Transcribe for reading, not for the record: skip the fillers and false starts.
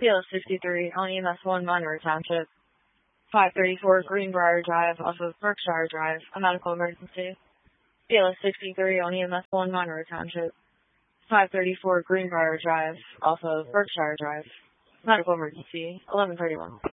BLS 63 on EMS 1 Monroe Township. 534 Greenbrier Drive off of Berkshire Drive, a medical emergency. BLS 63 on EMS 1 Monroe Township. 534 Greenbrier Drive off of Berkshire Drive, medical emergency, 11:31.